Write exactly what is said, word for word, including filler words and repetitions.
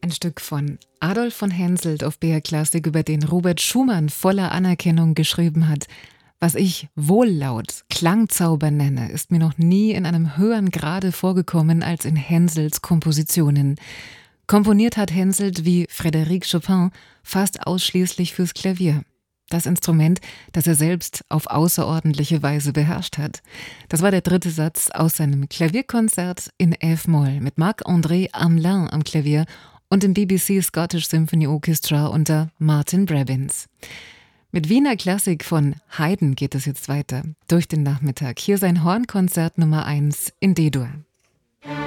Ein Stück von Adolf von Henselt auf B R Klassik, über den Robert Schumann voller Anerkennung geschrieben hat. Was ich Wohllaut, Klangzauber nenne, ist mir noch nie in einem höheren Grade vorgekommen als in Henselts Kompositionen. Komponiert hat Henselt wie Frédéric Chopin fast ausschließlich fürs Klavier. Das Instrument, das er selbst auf außerordentliche Weise beherrscht hat. Das war der dritte Satz aus seinem Klavierkonzert in F-Moll mit Marc-André Hamelin am Klavier und dem B B C Scottish Symphony Orchestra unter Martin Brabbins. Mit Wiener Klassik von Haydn geht es jetzt weiter durch den Nachmittag. Hier sein Hornkonzert Nummer eins in D-Dur.